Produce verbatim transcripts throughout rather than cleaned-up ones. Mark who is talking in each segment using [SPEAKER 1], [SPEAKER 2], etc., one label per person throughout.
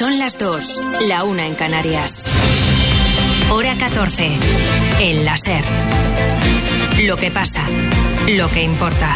[SPEAKER 1] Son las dos, la una en Canarias. Hora catorce. El La SER. Lo que pasa, lo que importa.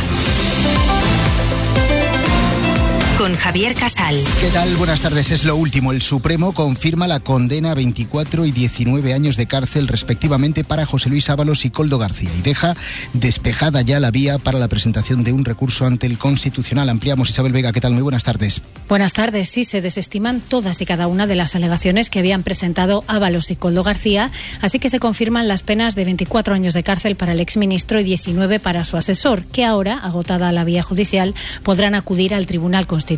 [SPEAKER 1] Con Javier Casal.
[SPEAKER 2] ¿Qué tal? Buenas tardes. Es lo último. El Supremo confirma la condena a veinticuatro y diecinueve años de cárcel respectivamente para José Luis Ábalos y Koldo García y deja despejada ya la vía para la presentación de un recurso ante el Constitucional. Ampliamos. Isabel Vega, ¿qué tal? Muy buenas tardes.
[SPEAKER 3] Buenas tardes. Sí, se desestiman todas y cada una de las alegaciones que habían presentado Ábalos y Koldo García, así que se confirman las penas de veinticuatro años de cárcel para el exministro y diecinueve para su asesor, que ahora, agotada la vía judicial, podrán acudir al Tribunal Constitucional.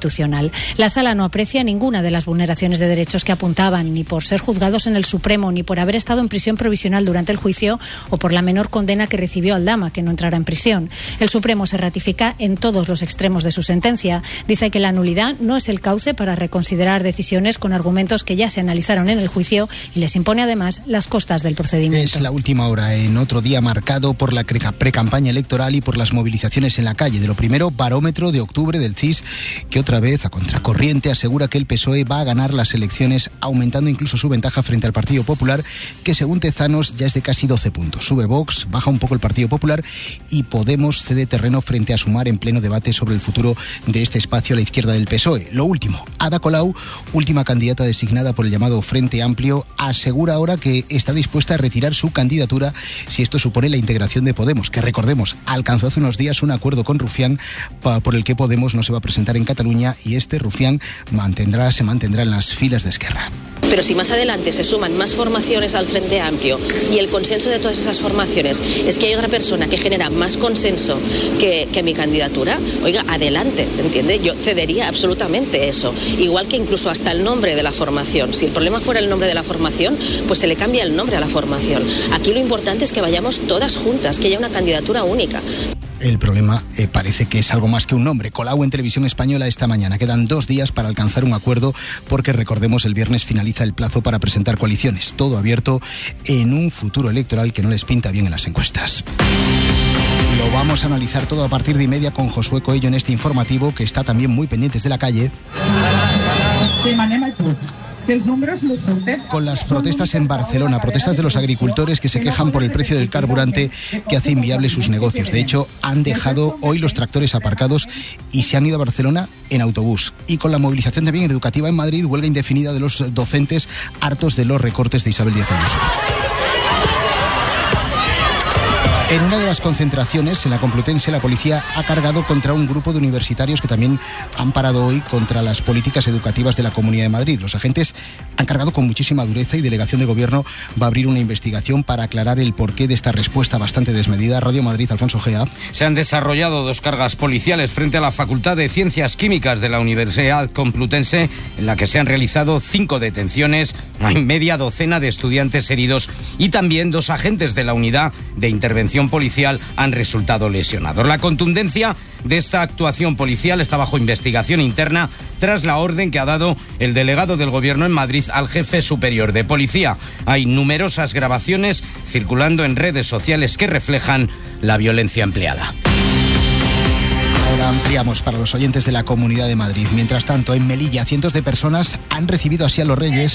[SPEAKER 3] La Sala no aprecia ninguna de las vulneraciones de derechos que apuntaban, ni por ser juzgados en el Supremo, ni por haber estado en prisión provisional durante el juicio o por la menor condena que recibió Aldama, que no entrará en prisión. El Supremo se ratifica en todos los extremos de su sentencia. Dice que la nulidad no es el cauce para reconsiderar decisiones con argumentos que ya se analizaron en el juicio y les impone además las costas del procedimiento.
[SPEAKER 2] Es la última hora, en otro día marcado por la precampaña electoral y por las movilizaciones en la calle. De lo primero, barómetro de octubre del C I S, que otra vez, a contracorriente, asegura que el P S O E va a ganar las elecciones, aumentando incluso su ventaja frente al Partido Popular, que según Tezanos ya es de casi doce puntos. Sube Vox, baja un poco el Partido Popular y Podemos cede terreno frente a Sumar en pleno debate sobre el futuro de este espacio a la izquierda del P S O E. Lo último, Ada Colau, última candidata designada por el llamado Frente Amplio, asegura ahora que está dispuesta a retirar su candidatura si esto supone la integración de Podemos, que recordemos, alcanzó hace unos días un acuerdo con Rufián por el que Podemos no se va a presentar en Cataluña y este Rufián mantendrá, se mantendrá en las filas de Esquerra.
[SPEAKER 4] Pero si más adelante se suman más formaciones al Frente Amplio y el consenso de todas esas formaciones es que hay otra persona que genera más consenso que, que mi candidatura, oiga, adelante, ¿entiende? Yo cedería absolutamente eso. Igual que incluso hasta el nombre de la formación. Si el problema fuera el nombre de la formación, pues se le cambia el nombre a la formación. Aquí lo importante es que vayamos todas juntas, que haya una candidatura única.
[SPEAKER 2] El problema eh, parece que es algo más que un nombre. Colau en Televisión Española esta mañana. Quedan dos días para alcanzar un acuerdo porque, recordemos, el viernes finaliza el plazo para presentar coaliciones. Todo abierto en un futuro electoral que no les pinta bien en las encuestas. Lo vamos a analizar todo a partir de y media con Josué Coello en este informativo, que está también muy pendientes de la calle. Con las protestas en Barcelona, protestas de los agricultores que se quejan por el precio del carburante que hace inviable sus negocios. De hecho, han dejado hoy los tractores aparcados y se han ido a Barcelona en autobús. Y con la movilización también educativa en Madrid, huelga indefinida de los docentes hartos de los recortes de Isabel Díaz Ayuso. En una de las concentraciones, en la Complutense, la policía ha cargado contra un grupo de universitarios que también han parado hoy contra las políticas educativas de la Comunidad de Madrid. Los agentes han cargado con muchísima dureza y Delegación de Gobierno va a abrir una investigación para aclarar el porqué de esta respuesta bastante desmedida. Radio Madrid, Alfonso Gea.
[SPEAKER 5] Se han desarrollado dos cargas policiales frente a la Facultad de Ciencias Químicas de la Universidad Complutense, en la que se han realizado cinco detenciones, hay media docena de estudiantes heridos y también dos agentes de la Unidad de Intervención Policial han resultado lesionados. La contundencia de esta actuación policial está bajo investigación interna tras la orden que ha dado el delegado del Gobierno en Madrid al jefe superior de policía. Hay numerosas grabaciones circulando en redes sociales que reflejan la violencia empleada.
[SPEAKER 2] Ahora ampliamos para los oyentes de la Comunidad de Madrid. Mientras tanto, en Melilla, cientos de personas han recibido así a los Reyes.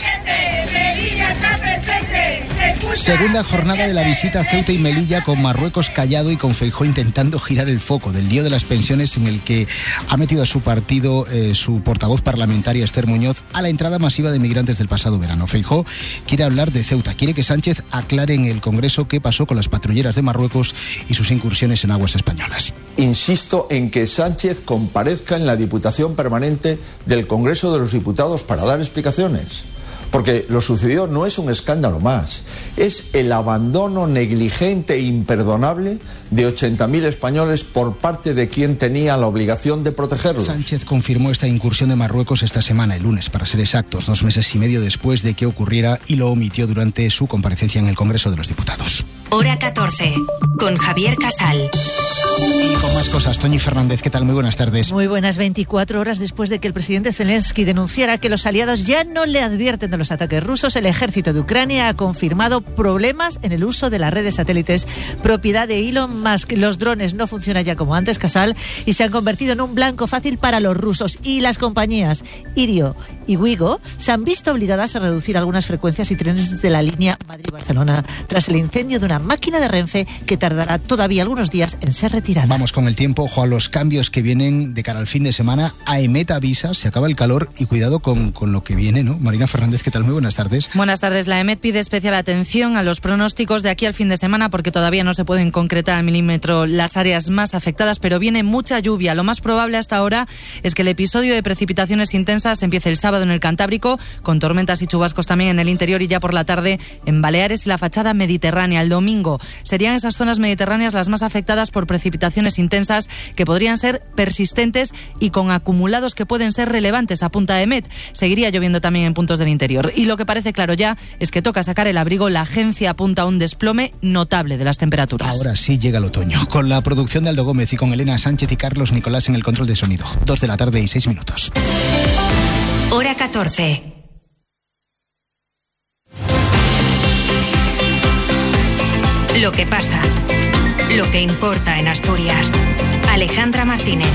[SPEAKER 2] Segunda jornada de la visita a Ceuta y Melilla, con Marruecos callado y con Feijóo intentando girar el foco del lío de las pensiones, en el que ha metido a su partido eh, su portavoz parlamentaria Esther Muñoz a la entrada masiva de migrantes del pasado verano. Feijóo quiere hablar de Ceuta, quiere que Sánchez aclare en el Congreso qué pasó con las patrulleras de Marruecos y sus incursiones en aguas españolas.
[SPEAKER 6] Insisto en que Sánchez comparezca en la Diputación Permanente del Congreso de los Diputados para dar explicaciones. Porque lo sucedido no es un escándalo más, es el abandono negligente e imperdonable de ochenta mil españoles por parte de quien tenía la obligación de protegerlos.
[SPEAKER 2] Sánchez confirmó esta incursión de Marruecos esta semana, el lunes, para ser exactos, dos meses y medio después de que ocurriera, y lo omitió durante su comparecencia en el Congreso de los Diputados.
[SPEAKER 1] Hora catorce, con Javier Casal.
[SPEAKER 2] Y con más cosas, Toñi Fernández, ¿qué tal? Muy buenas tardes.
[SPEAKER 7] Muy buenas. veinticuatro horas después de que el presidente Zelensky denunciara que los aliados ya no le advierten de los ataques rusos, el ejército de Ucrania ha confirmado problemas en el uso de las redes satélites propiedad de Elon Musk. Los drones no funcionan ya como antes, Casal, y se han convertido en un blanco fácil para los rusos. Y las compañías Irio y Wigo se han visto obligadas a reducir algunas frecuencias y trenes de la línea Madrid-Barcelona tras el incendio de una máquina de Renfe que tardará todavía algunos días en ser retirada.
[SPEAKER 2] Vamos con el tiempo, ojo a los cambios que vienen de cara al fin de semana. AEMET avisa, se acaba el calor y cuidado con, con lo que viene, ¿no? Marina Fernández, ¿qué tal? Muy buenas tardes.
[SPEAKER 8] Buenas tardes. La AEMET pide especial atención a los pronósticos de aquí al fin de semana porque todavía no se pueden concretar al milímetro las áreas más afectadas, pero viene mucha lluvia. Lo más probable hasta ahora es que el episodio de precipitaciones intensas empiece el sábado en el Cantábrico, con tormentas y chubascos también en el interior y ya por la tarde en Baleares y la fachada mediterránea. El domingo serían esas zonas mediterráneas las más afectadas por precipitaciones intensas que podrían ser persistentes y con acumulados que pueden ser relevantes, apunta AEMET. Seguiría lloviendo también en puntos del interior. Y lo que parece claro ya es que toca sacar el abrigo. La agencia apunta a un desplome notable de las temperaturas.
[SPEAKER 2] Ahora sí llega el otoño. Con la producción de Aldo Gómez y con Elena Sánchez y Carlos Nicolás en el control de sonido. Dos de la tarde y seis minutos.
[SPEAKER 1] Hora catorce. Lo que pasa, lo que importa en Asturias. Alejandra Martínez.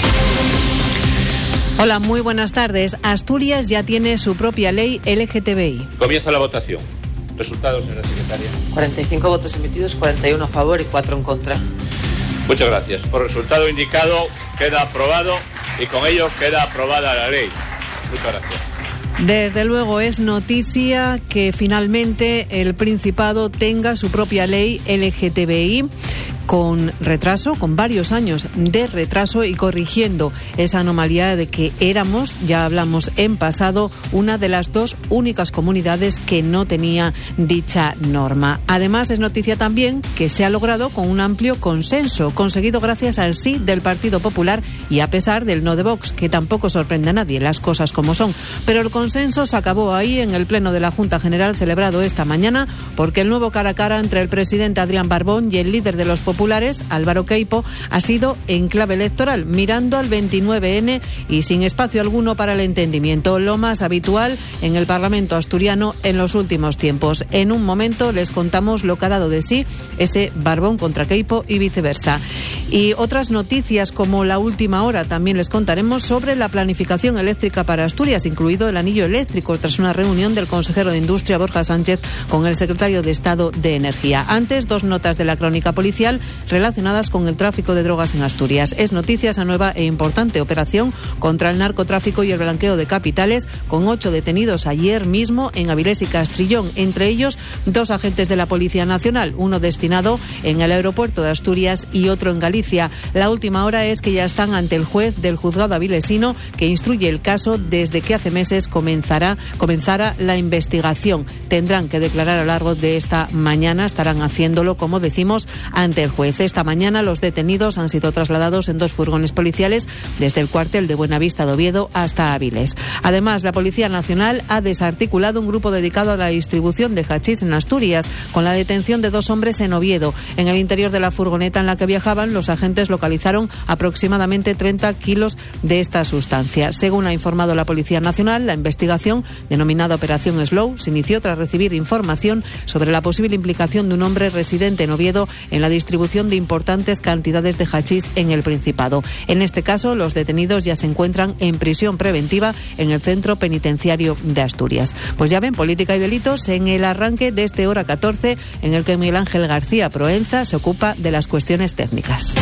[SPEAKER 9] Hola, muy buenas tardes. Asturias ya tiene su propia ley L G T B I.
[SPEAKER 10] Comienza la votación. Resultados, señora secretaria.
[SPEAKER 11] cuarenta y cinco votos emitidos, cuarenta y uno a favor y cuatro en contra.
[SPEAKER 10] Muchas gracias. Por resultado indicado, queda aprobado y con ello queda aprobada la ley. Muchas gracias.
[SPEAKER 9] Desde luego es noticia que finalmente el Principado tenga su propia ley L G T B I. Con retraso, con varios años de retraso y corrigiendo esa anomalía de que éramos, ya hablamos en pasado, una de las dos únicas comunidades que no tenía dicha norma. Además, es noticia también que se ha logrado con un amplio consenso, conseguido gracias al sí del Partido Popular y a pesar del no de Vox, que tampoco sorprende a nadie, las cosas como son. Pero el consenso se acabó ahí en el Pleno de la Junta General celebrado esta mañana, porque el nuevo cara a cara entre el presidente Adrián Barbón y el líder de los populares, Álvaro Queipo, ha sido en clave electoral, mirando al veintinueve ene y sin espacio alguno para el entendimiento, lo más habitual en el Parlamento asturiano en los últimos tiempos. En un momento les contamos lo que ha dado de sí ese Barbón contra Queipo y viceversa. Y otras noticias como la última hora también les contaremos sobre la planificación eléctrica para Asturias, incluido el anillo eléctrico, tras una reunión del consejero de Industria Borja Sánchez con el secretario de Estado de Energía. Antes, dos notas de la crónica policial relacionadas con el tráfico de drogas en Asturias. Es noticia esa nueva e importante operación contra el narcotráfico y el blanqueo de capitales, con ocho detenidos ayer mismo en Avilés y Castrillón, entre ellos dos agentes de la Policía Nacional, uno destinado en el aeropuerto de Asturias y otro en Galicia. La última hora es que ya están ante el juez del juzgado avilesino que instruye el caso desde que hace meses comenzará, comenzara la investigación. Tendrán que declarar a lo largo de esta mañana, estarán haciéndolo, como decimos, ante el juez. Esta mañana los detenidos han sido trasladados en dos furgones policiales desde el cuartel de Buenavista de Oviedo hasta Áviles. Además, la Policía Nacional ha desarticulado un grupo dedicado a la distribución de hachís en Asturias, con la detención de dos hombres en Oviedo. En el interior de la furgoneta en la que viajaban, los agentes localizaron aproximadamente treinta kilos de esta sustancia. Según ha informado la Policía Nacional, la investigación, denominada Operación Slow, se inició tras recibir información sobre la posible implicación de un hombre residente en Oviedo en la distribución de importantes cantidades de hachís en el Principado. En este caso, los detenidos ya se encuentran en prisión preventiva en el Centro Penitenciario de Asturias. Pues ya ven, política y delitos en el arranque de este Hora catorce, en el que Miguel Ángel García Proenza se ocupa de las cuestiones técnicas.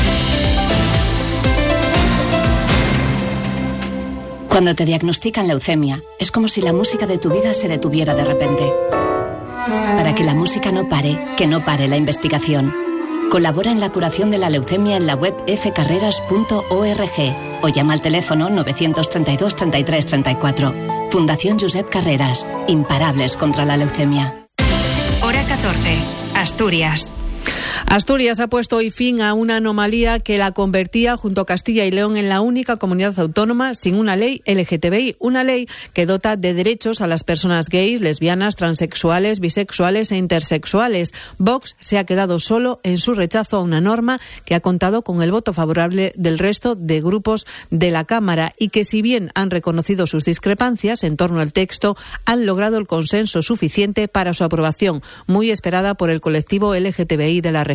[SPEAKER 12] Cuando te diagnostican leucemia, es como si la música de tu vida se detuviera de repente. Para que la música no pare, que no pare la investigación. Colabora en la curación de la leucemia en la web f carreras punto org o llama al teléfono nueve treinta y dos treinta y tres treinta y cuatro. Fundación Josep Carreras. Imparables contra la leucemia.
[SPEAKER 1] Hora catorce. Asturias.
[SPEAKER 9] Asturias ha puesto hoy fin a una anomalía que la convertía junto a Castilla y León en la única comunidad autónoma sin una ley L G T B I, una ley que dota de derechos a las personas gays, lesbianas, transexuales, bisexuales e intersexuales. Vox se ha quedado solo en su rechazo a una norma que ha contado con el voto favorable del resto de grupos de la Cámara y que, si bien han reconocido sus discrepancias en torno al texto, han logrado el consenso suficiente para su aprobación, muy esperada por el colectivo L G T B I de la región.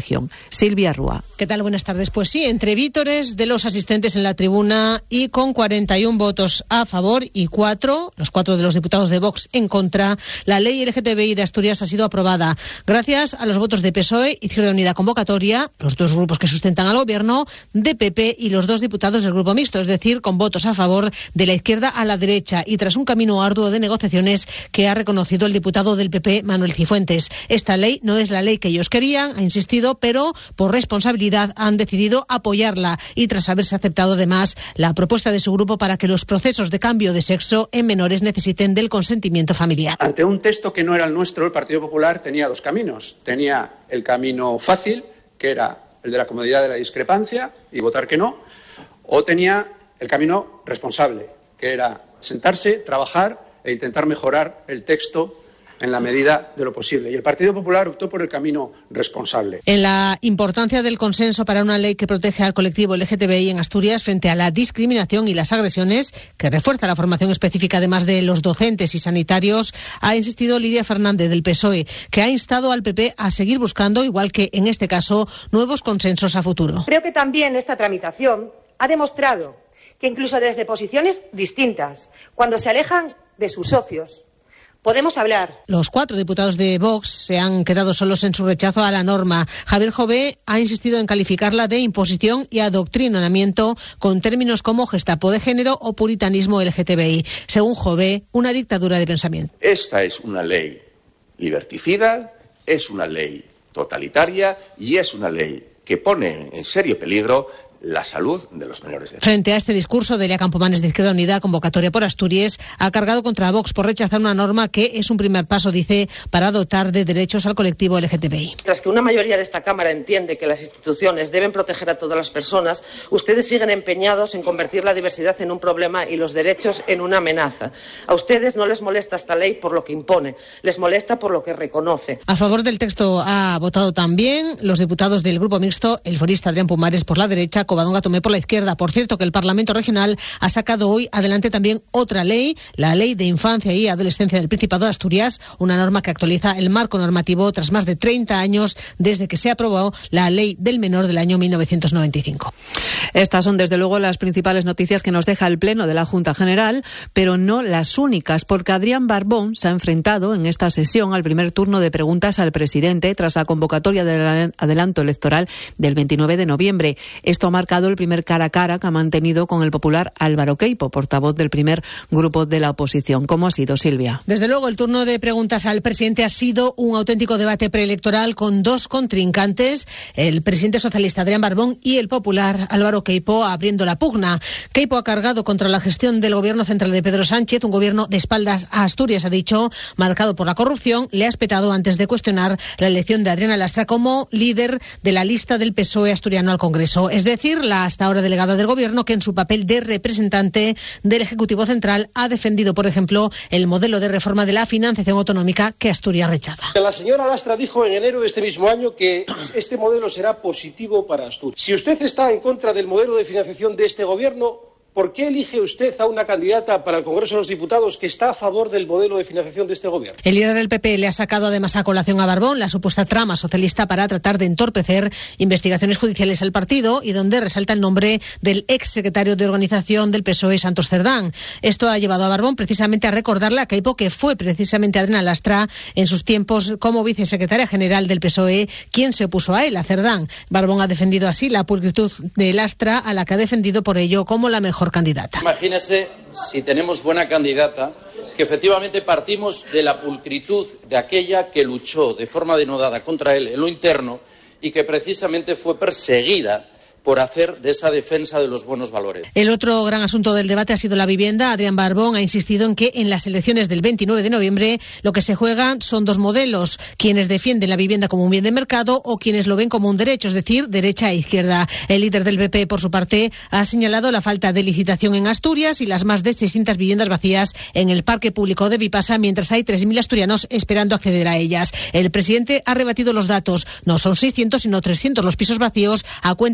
[SPEAKER 9] región. Silvia Rúa.
[SPEAKER 13] ¿Qué tal? Buenas tardes. Pues sí, entre vítores de los asistentes en la tribuna y con cuarenta y uno votos a favor y cuatro, los cuatro de los diputados de Vox en contra, la ley L G T B I de Asturias ha sido aprobada. Gracias a los votos de P S O E, Izquierda Unida Convocatoria, los dos grupos que sustentan al gobierno, de P P y los dos diputados del Grupo Mixto, es decir, con votos a favor de la izquierda a la derecha y tras un camino arduo de negociaciones que ha reconocido el diputado del P P, Manuel Cifuentes. Esta ley no es la ley que ellos querían, ha insistido, pero por responsabilidad han decidido apoyarla y tras haberse aceptado además la propuesta de su grupo para que los procesos de cambio de sexo en menores necesiten del consentimiento familiar.
[SPEAKER 14] Ante un texto que no era el nuestro, el Partido Popular tenía dos caminos. Tenía el camino fácil, que era el de la comodidad de la discrepancia y votar que no, o tenía el camino responsable, que era sentarse, trabajar e intentar mejorar el texto en la medida de lo posible. Y el Partido Popular optó por el camino responsable.
[SPEAKER 13] En la importancia del consenso para una ley que protege al colectivo L G T B I en Asturias frente a la discriminación y las agresiones, que refuerza la formación específica además de los docentes y sanitarios, ha insistido Lidia Fernández del P S O E, que ha instado al P P a seguir buscando, igual que en este caso, nuevos consensos a futuro.
[SPEAKER 15] Creo que también esta tramitación ha demostrado que incluso desde posiciones distintas, cuando se alejan de sus socios, podemos hablar.
[SPEAKER 13] Los cuatro diputados de Vox se han quedado solos en su rechazo a la norma. Javier Jové ha insistido en calificarla de imposición y adoctrinamiento con términos como gestapo de género o puritanismo L G T B I. Según Jové, una dictadura de pensamiento.
[SPEAKER 16] Esta es una ley liberticida, es una ley totalitaria y es una ley que pone en serio peligro la salud de los menores de edad.
[SPEAKER 13] Frente a este discurso, Delia Campomanes de Izquierda Unida, Convocatoria por Asturias, ha cargado contra Vox por rechazar una norma que es un primer paso, dice, para dotar de derechos al colectivo L G T B I.
[SPEAKER 11] Tras que una mayoría de esta Cámara entiende que las instituciones deben proteger a todas las personas, ustedes siguen empeñados en convertir la diversidad en un problema y los derechos en una amenaza. A ustedes no les molesta esta ley por lo que impone, les molesta por lo que reconoce.
[SPEAKER 13] A favor del texto ha votado también los diputados del Grupo Mixto, el forista Adrián Pumares por la derecha, Covadonga Tomé por la izquierda. Por cierto, que el Parlamento Regional ha sacado hoy adelante también otra ley, la Ley de Infancia y Adolescencia del Principado de Asturias, una norma que actualiza el marco normativo tras más de treinta años desde que se aprobó la Ley del Menor del año mil novecientos noventa y cinco.
[SPEAKER 9] Estas son, desde luego, las principales noticias que nos deja el Pleno de la Junta General, pero no las únicas, porque Adrián Barbón se ha enfrentado en esta sesión al primer turno de preguntas al presidente tras la convocatoria del adelanto electoral del veintinueve de noviembre. Esto ha marcado el primer cara a cara que ha mantenido con el popular Álvaro Queipo, portavoz del primer grupo de la oposición. ¿Cómo ha sido, Silvia?
[SPEAKER 13] Desde luego, el turno de preguntas al presidente ha sido un auténtico debate preelectoral con dos contrincantes, el presidente socialista Adrián Barbón y el popular Álvaro Queipo, abriendo la pugna. Queipo ha cargado contra la gestión del gobierno central de Pedro Sánchez, un gobierno de espaldas a Asturias, ha dicho, marcado por la corrupción. Le ha espetado antes de cuestionar la elección de Adriana Lastra como líder de la lista del P S O E asturiano al Congreso. Es decir, la hasta ahora delegada del Gobierno, que en su papel de representante del Ejecutivo Central ha defendido, por ejemplo, el modelo de reforma de la financiación autonómica que Asturias rechaza.
[SPEAKER 17] La señora Lastra dijo en enero de este mismo año que este modelo será positivo para Asturias. Si usted está en contra del modelo de financiación de este Gobierno, ¿por qué elige usted a una candidata para el Congreso de los Diputados que está a favor del modelo de financiación de este Gobierno?
[SPEAKER 13] El líder del P P le ha sacado además a colación a Barbón la supuesta trama socialista para tratar de entorpecer investigaciones judiciales al partido y donde resalta el nombre del ex secretario de organización del P S O E, Santos Cerdán. Esto ha llevado a Barbón precisamente a recordarle a Queipo que fue precisamente Adriana Lastra en sus tiempos como vicesecretaria general del P S O E quien se opuso a él, a Cerdán. Barbón ha defendido así la pulcritud de Lastra, a la que ha defendido por ello como la mejor candidata.
[SPEAKER 18] Imagínese si tenemos buena candidata, que efectivamente partimos de la pulcritud de aquella que luchó de forma denodada contra él en lo interno y que precisamente fue perseguida por hacer de esa defensa de los buenos valores.
[SPEAKER 13] El otro gran asunto del debate ha sido la vivienda. Adrián Barbón ha insistido en que en las elecciones del veintinueve de noviembre lo que se juegan son dos modelos, quienes defienden la vivienda como un bien de mercado o quienes lo ven como un derecho, es decir, derecha e izquierda. El líder del P P, por su parte, ha señalado la falta de licitación en Asturias y las más de seiscientas viviendas vacías en el parque público de Vipasa, mientras hay tres mil asturianos esperando acceder a ellas. El presidente ha rebatido los datos. No son seiscientos, sino trescientos los pisos vacíos, a cuenta además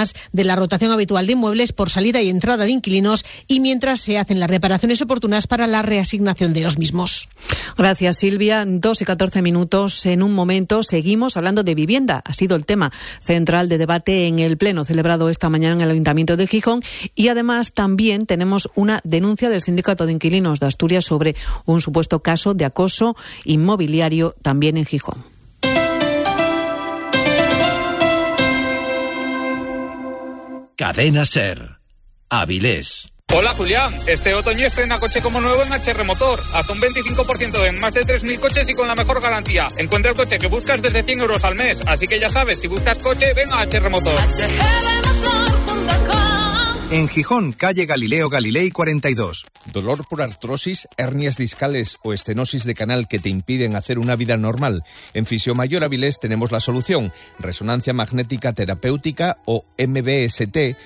[SPEAKER 13] además de la rotación habitual de inmuebles por salida y entrada de inquilinos y mientras se hacen las reparaciones oportunas para la reasignación de los mismos.
[SPEAKER 9] Gracias, Silvia. Dos y catorce minutos. En un momento seguimos hablando de vivienda. Ha sido el tema central de debate en el pleno celebrado esta mañana en el Ayuntamiento de Gijón y además también tenemos una denuncia del Sindicato de Inquilinos de Asturias sobre un supuesto caso de acoso inmobiliario también en Gijón.
[SPEAKER 19] Cadena SER. Avilés.
[SPEAKER 20] Hola Julián, este otoño estrena coche como nuevo en H R Motor, hasta un veinticinco por ciento en más de tres mil coches y con la mejor garantía. Encuentra el coche que buscas desde cien euros al mes, así que ya sabes, si buscas coche, ven a H R Motor.
[SPEAKER 21] En Gijón, calle Galileo Galilei cuarenta y dos.
[SPEAKER 22] ¿Dolor por artrosis, hernias discales o estenosis de canal que te impiden hacer una vida normal? En Fisiomayor Avilés tenemos la solución. Resonancia magnética terapéutica o M B S T